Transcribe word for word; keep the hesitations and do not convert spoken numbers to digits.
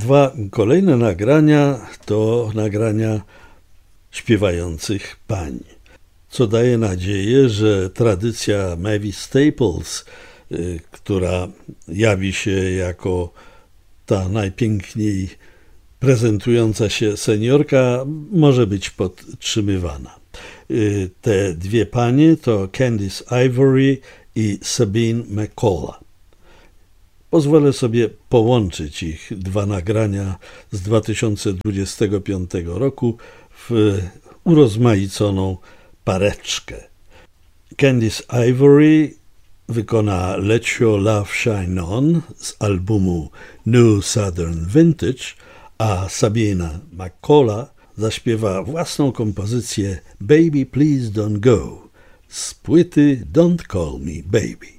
dwa kolejne nagrania to nagrania śpiewających pań, co daje nadzieję, że tradycja Mavis Staples, y, która jawi się jako ta najpiękniej prezentująca się seniorka, może być podtrzymywana. Y, te dwie panie to Candice Ivory i Sabine McCullough. Pozwolę sobie połączyć ich dwa nagrania z dwa tysiące dwudziestego piątego roku w urozmaiconą pareczkę. Candice Ivory wykona Let Your Love Shine On z albumu New Southern Vintage, a Sabina McCullough zaśpiewa własną kompozycję Baby Please Don't Go z płyty Don't Call Me Baby.